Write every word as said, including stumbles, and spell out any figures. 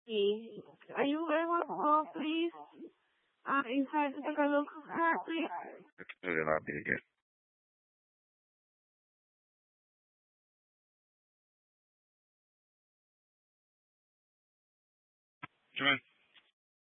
Hey, are you able to go, please? Uh, inside the Tagalog car, please. It's really not me again. Come on.